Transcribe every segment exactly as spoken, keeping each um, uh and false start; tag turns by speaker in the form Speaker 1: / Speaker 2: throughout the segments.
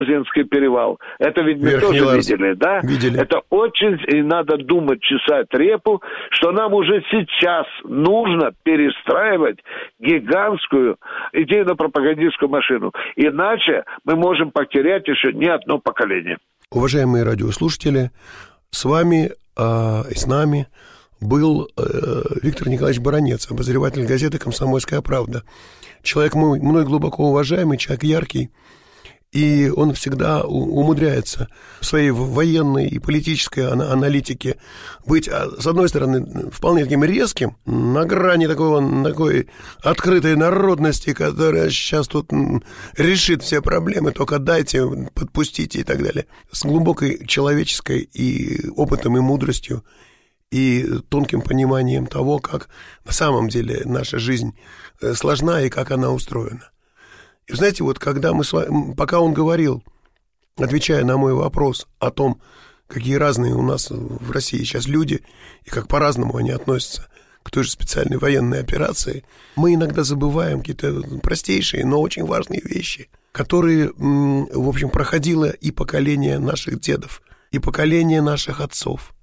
Speaker 1: Зинский перевал. Это ведь мы
Speaker 2: Верхний
Speaker 1: тоже
Speaker 2: Ларс.
Speaker 1: видели, да?
Speaker 2: Видели.
Speaker 1: Это очень, и надо думать, чесать репу, что нам уже сейчас нужно перестраивать гигантскую идейно-пропагандистскую машину. Иначе мы можем потерять еще не одно поколение.
Speaker 2: Уважаемые радиослушатели, с вами э, и с нами был э, Виктор Николаевич Баранец, обозреватель газеты «Комсомольская правда». Человек мой, мной глубоко уважаемый, человек яркий. И он всегда умудряется в своей военной и политической аналитике быть, с одной стороны, вполне таким резким, на грани такого, такой открытой народности, которая сейчас тут решит все проблемы, только дайте, подпустите и так далее. С глубокой человеческой и опытом, и мудростью, и тонким пониманием того, как на самом деле наша жизнь сложна и как она устроена. И знаете, вот когда мы с вами, пока он говорил, отвечая на мой вопрос о том, какие разные у нас в России сейчас люди, и как по-разному они относятся к той же специальной военной операции, мы иногда забываем какие-то простейшие, но очень важные вещи, которые, в общем, проходило и поколение наших дедов, и поколение наших отцов,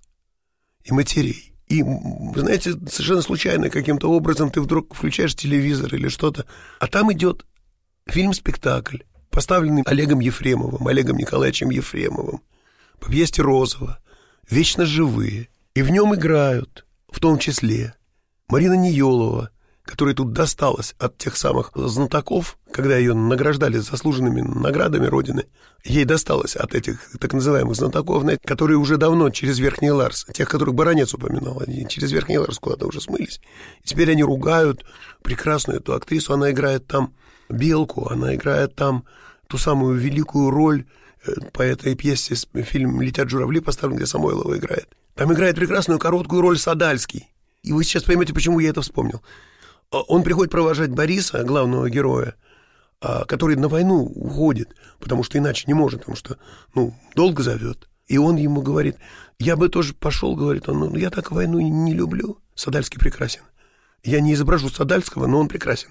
Speaker 2: и матерей. И, вы знаете, совершенно случайно каким-то образом ты вдруг включаешь телевизор или что-то, а там идет фильм-спектакль, поставленный Олегом Ефремовым, Олегом Николаевичем Ефремовым, по пьесе Розова «Вечно живые». И в нем играют, в том числе, Марина Ниелова, которой тут досталось от тех самых знатоков, когда ее награждали заслуженными наградами Родины, ей досталось от этих так называемых знатоков, которые уже давно через Верхний Ларс, тех, которых Баранец упоминал, они через Верхний Ларс куда-то уже смылись. И теперь они ругают прекрасную эту актрису, она играет там Белку, она играет там ту самую великую роль по этой пьесе, фильм «Летят журавли» поставлен, где Самойлова играет. Там играет прекрасную короткую роль Садальский. И вы сейчас поймете, почему я это вспомнил. Он приходит провожать Бориса, главного героя, который на войну уходит, потому что иначе не может, потому что, ну, долго зовет. И он ему говорит, я бы тоже пошел, говорит он, но я так войну не люблю. Садальский прекрасен. Я не изображу Садальского, но он прекрасен.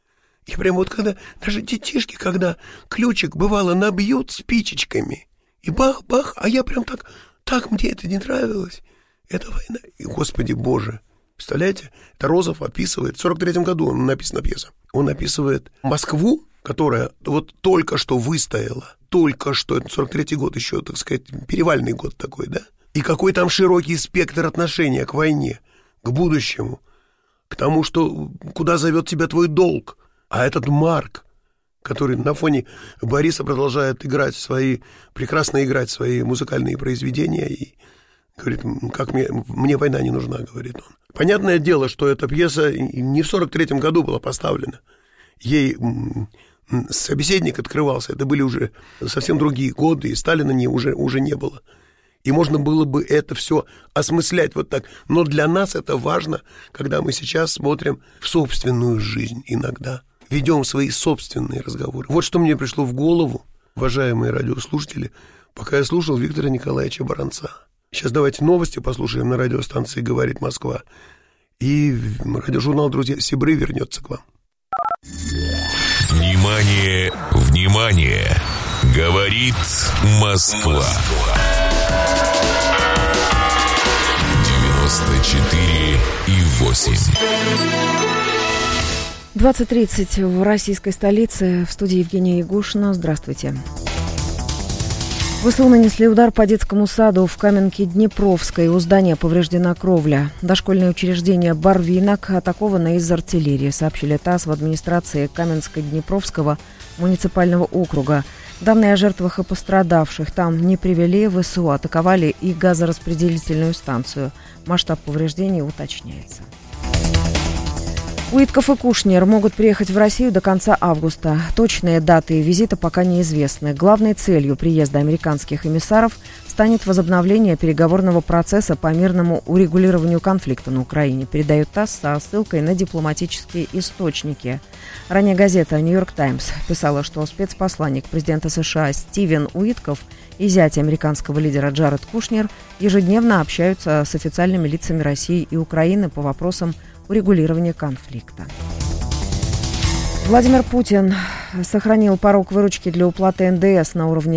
Speaker 2: И прям вот когда, даже детишки, когда ключик, бывало, набьют спичечками, и бах-бах, а я прям так, так мне это не нравилось. Это война. И, Господи Боже, представляете, это Розов описывает, в сорок третьем году он написана пьеса, он описывает Москву, которая вот только что выстояла, только что, это сорок третий год еще, так сказать, перевальный год такой, да? И какой там широкий спектр отношения к войне, к будущему, к тому, что куда зовет тебя твой долг. А этот Марк, который на фоне Бориса продолжает играть свои, прекрасно играть свои музыкальные произведения и говорит, как мне, мне война не нужна, говорит он. Понятное дело, что эта пьеса не в сорок третьем году была поставлена. Ей собеседник открывался, это были уже совсем другие годы, и Сталина не, уже, уже не было. И можно было бы это все осмыслять вот так. Но для нас это важно, когда мы сейчас смотрим в собственную жизнь иногда. Ведем свои собственные разговоры. Вот что мне пришло в голову, уважаемые радиослушатели, пока я слушал Виктора Николаевича Баранца. Сейчас давайте новости послушаем на радиостанции «Говорит Москва». И радиожурнал «Друзья Сибры» вернется к вам.
Speaker 3: Внимание, внимание! Говорит Москва. девяносто четыре и восемь.
Speaker 4: двадцать тридцать в российской столице. В студии Евгения Ягушина. Здравствуйте. ВСУ нанесли удар по детскому саду в Каменке-Днепровской. У здания повреждена кровля. Дошкольное учреждение «Барвинок» атаковано из артиллерии, сообщили ТАСС в администрации Каменско-Днепровского муниципального округа. Данные о жертвах и пострадавших там не привели. ВСУ атаковали и газораспределительную станцию. Масштаб повреждений уточняется. Уитков и Кушнер могут приехать в Россию до конца августа. Точные даты визита пока неизвестны. Главной целью приезда американских эмиссаров станет возобновление переговорного процесса по мирному урегулированию конфликта на Украине, передает ТАСС со ссылкой на дипломатические источники. Ранее газета «Нью-Йорк Таймс» писала, что спецпосланник президента США Стивен Уитков и зять американского лидера Джаред Кушнер ежедневно общаются с официальными лицами России и Украины по вопросам урегулирования конфликта. Владимир Путин сохранил порог выручки для уплаты эн дэ эс на уровне